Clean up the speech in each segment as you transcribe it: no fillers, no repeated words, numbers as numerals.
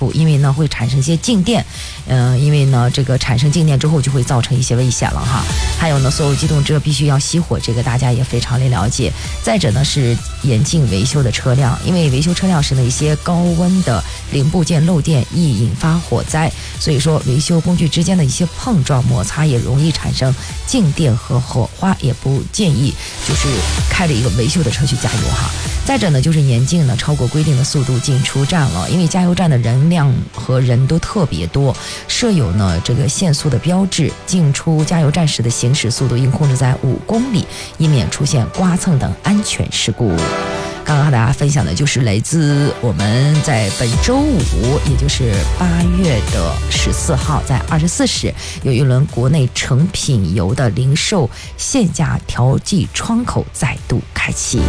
处，因为呢会产生一些静电，因为呢这个产生静电之后就会造成一些危险了哈。还有呢，所有机动车必须要熄火，这个大家也非常的了解。再者呢是严禁维修的车辆，因为维修车辆时呢一些高温的零部件漏电易引发火灾，所以说维修工具之间的一些碰撞摩擦也容易产生静电和火花，也不建议就是开着一个维修的车去加油哈。再者呢就是严禁呢超过规定的速度进出站了，因为加油站的人量和人都特别多，设有呢这个限速的标志，进出加油站时的行驶速度应控制在5公里，以免出现刮蹭等安全事故。刚刚和大家分享的就是来自我们在本周五，也就是8月14号，在24时有一轮国内成品油的零售限价调剂窗口再度开启。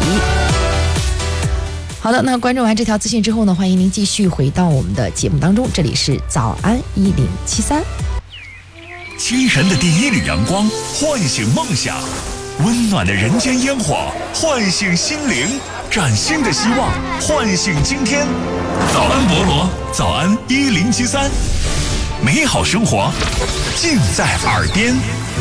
好的，那关注完这条资讯之后呢，欢迎您继续回到我们的节目当中，这里是早安1073。 清晨的第一缕阳光唤醒梦想，温暖的人间烟火唤醒心灵，崭新的希望唤醒今天。早安博罗，早安1073，美好生活尽在耳边。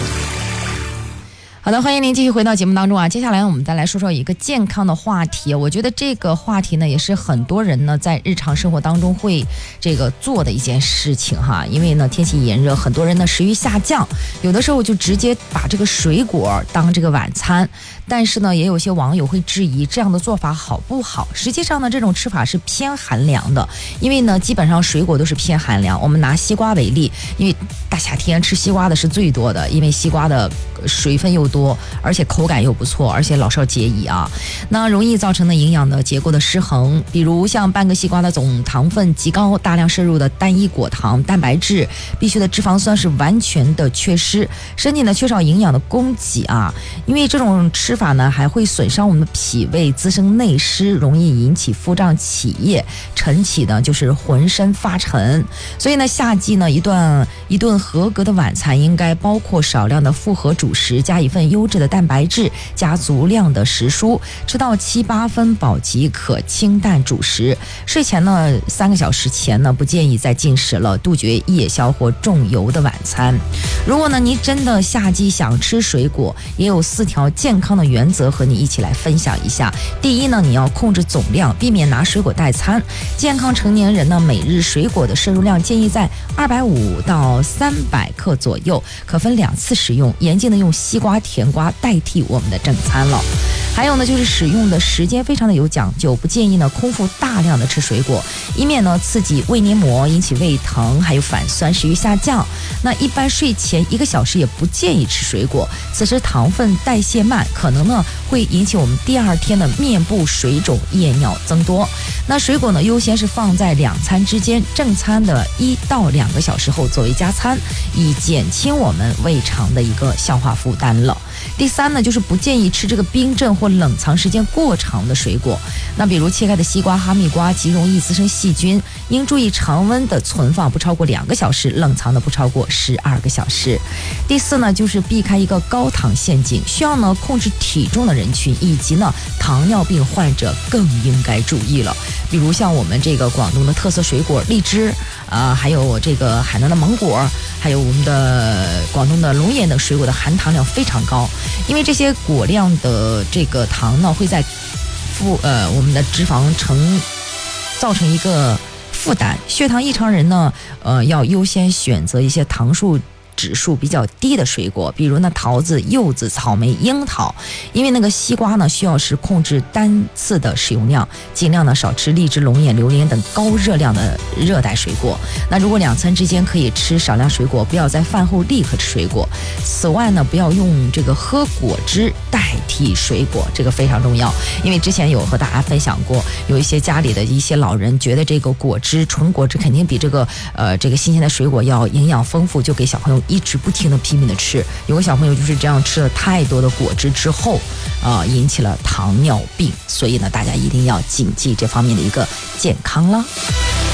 好的，欢迎您继续回到节目当中啊。接下来我们再来说说一个健康的话题。我觉得这个话题呢，也是很多人呢在日常生活当中会这个做的一件事情哈。因为呢天气炎热，很多人呢食欲下降，有的时候就直接把这个水果当这个晚餐。但是呢，也有些网友会质疑这样的做法好不好？实际上呢，这种吃法是偏寒凉的，因为呢基本上水果都是偏寒凉。我们拿西瓜为例，因为大夏天吃西瓜的是最多的，因为西瓜的水分又多，而且口感又不错，而且老少皆宜啊。那容易造成的营养的结构的失衡，比如像半个西瓜的总糖分极高，大量摄入的单一果糖、蛋白质、必需的脂肪酸是完全的缺失，身体呢缺少营养的供给啊。因为这种吃法呢还会损伤我们的脾胃，滋生内湿，容易引起腹胀起夜，晨起呢就是浑身发沉。所以呢夏季呢一顿合格的晚餐应该包括少量的复合主食，加一份优质的蛋白质，加足量的时蔬，吃到7、8分饱即可，清淡主食。睡前呢3个小时前呢不建议再进食了，杜绝夜宵或重油的晚餐。如果呢你真的夏季想吃水果，也有4条健康的原则和你一起来分享一下。第一呢，你要控制总量，避免拿水果代餐。健康成年人呢每日水果的摄入量建议在250到300克左右，可分2次食用，严禁的用西瓜、甜瓜代替我们的正餐了。还有呢就是使用的时间非常的有讲究，不建议呢空腹大量的吃水果，以免呢刺激胃黏膜，引起胃疼，还有反酸，食欲下降。那一般睡前1个小时也不建议吃水果，此时糖分代谢慢，可能呢会引起我们第2天的面部水肿、夜尿增多。那水果呢优先是放在2餐之间，正餐的1到2个小时后作为加餐，以减轻我们胃肠的一个消化负担了。第3呢就是不建议吃这个冰镇或冷藏时间过长的水果，那比如切开的西瓜、哈密瓜极容易滋生细菌，应注意常温的存放不超过2个小时，冷藏的不超过12个小时。第4呢就是避开一个高糖陷阱，需要呢控制体重的人群以及呢糖尿病患者更应该注意了。比如像我们这个广东的特色水果荔枝还有这个海南的芒果，还有我们的广东的龙眼等水果的含糖量非常高，因为这些果量的这个糖呢会在我们的脂肪造成一个负担。血糖异常人呢要优先选择一些糖数指数比较低的水果，比如呢桃子、柚子、草莓、樱桃。因为那个西瓜呢需要是控制单次的使用量，尽量呢少吃荔枝、龙眼、榴莲等高热量的热带水果。那如果2餐之间可以吃少量水果，不要在饭后立刻吃水果。此外呢不要用这个喝果汁代替水果，这个非常重要。因为之前有和大家分享过，有一些家里的一些老人觉得这个果汁纯果汁肯定比这个新鲜的水果要营养丰富，就给小朋友一直不停的拼命的吃。有个小朋友就是这样吃了太多的果汁之后引起了糖尿病。所以呢大家一定要谨记这方面的一个健康了。